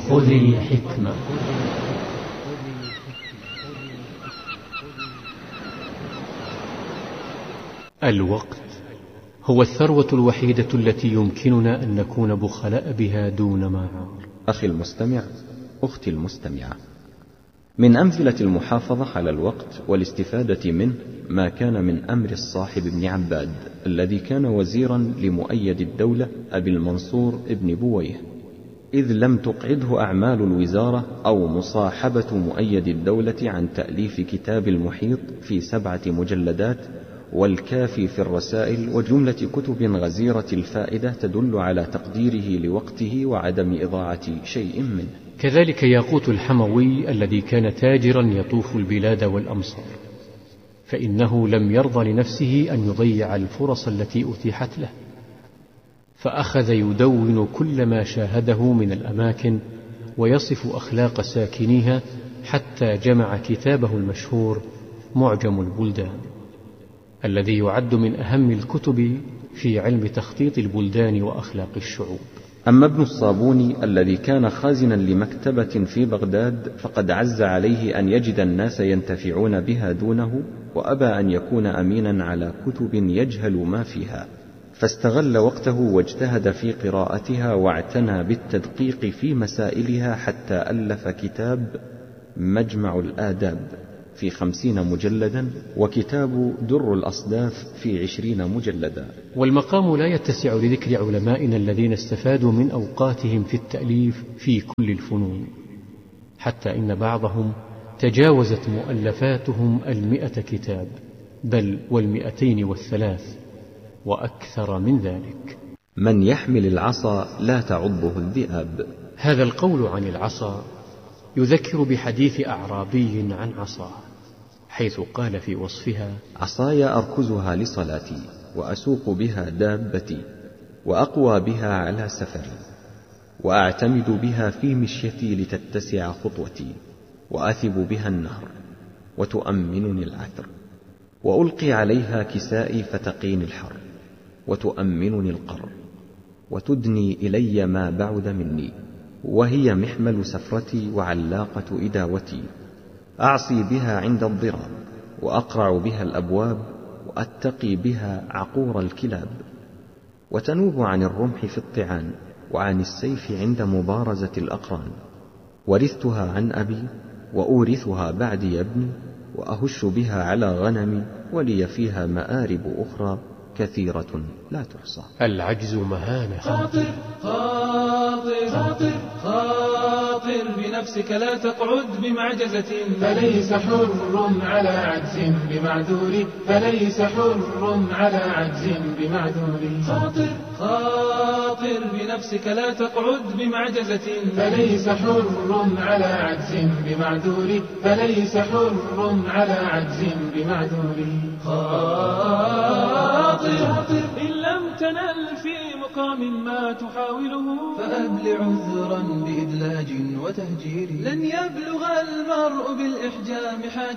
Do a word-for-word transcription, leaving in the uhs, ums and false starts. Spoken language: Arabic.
خذ الحكمة. الوقت هو الثروة الوحيدة التي يمكننا أن نكون بخلاء بها دون معار. أخي المستمع، أختي المستمعة، من أمثلة المحافظة على الوقت والاستفادة منه ما كان من أمر الصاحب بن عباد الذي كان وزيرا لمؤيد الدولة أبي المنصور ابن بويه، إذ لم تقعده أعمال الوزارة أو مصاحبة مؤيد الدولة عن تأليف كتاب المحيط في سبعة مجلدات والكافي في الرسائل وجملة كتب غزيرة الفائدة تدل على تقديره لوقته وعدم إضاعة شيء منه. كذلك ياقوت الحموي الذي كان تاجرا يطوف البلاد والأمصار، فإنه لم يرضى لنفسه أن يضيع الفرص التي أتيحت له، فأخذ يدون كل ما شاهده من الأماكن ويصف أخلاق ساكنيها، حتى جمع كتابه المشهور معجم البلدان، الذي يعد من أهم الكتب في علم تخطيط البلدان وأخلاق الشعوب. أما ابن الصابوني الذي كان خازنا لمكتبة في بغداد فقد عز عليه أن يجد الناس ينتفعون بها دونه، وأبى أن يكون أمينا على كتب يجهل ما فيها، فاستغل وقته واجتهد في قراءتها واعتنى بالتدقيق في مسائلها حتى ألف كتاب مجمع الآداب في خمسين مجلدا وكتاب در الأصداف في عشرين مجلدا. والمقام لا يتسع لذكر علمائنا الذين استفادوا من أوقاتهم في التأليف في كل الفنون، حتى إن بعضهم تجاوزت مؤلفاتهم المئة كتاب، بل والمئتين والثلاث وأكثر من ذلك. من يحمل العصا لا تعضه الذئاب. هذا القول عن العصا يذكر بحديث أعرابي عن عصاه، حيث قال في وصفها: عصاي أركزها لصلاتي، وأسوق بها دابتي، وأقوى بها على سفري، وأعتمد بها في مشيتي لتتسع خطوتي، وأثب بها النهر وتؤمنني العثر، وألقي عليها كسائي فتقيني الحر، وتؤمنني القر، وتدني إلي ما بعد مني، وهي محمل سفرتي وعلاقة إداوتي، أعصي بها عند الضراب، وأقرع بها الأبواب، وأتقي بها عقور الكلاب، وتنوب عن الرمح في الطعان، وعن السيف عند مبارزة الأقران. ورثتها عن أبي، وأورثها بعدي يا ابني، وأهش بها على غنمي، ولي فيها مآرب أخرى كثيرة لا تحصى. العجز مهانة. خاطر خاطر خاطر خاطر بنفسك لا تقعد بمعجزة، فليس حر على عجز بمعذور، فليس حر على عجز بمعذور. خاطر خاطر بنفسك لا تقعد بمعجزة، فليس حر على عجز بمعذور، فليس حر على عجز بمعذور. خاطر إن لم تنل في مقام ما تحاوله، فأبلع عذرا بإدلاج وتهجير. لن يبلغ المرء بالإحجام حاجة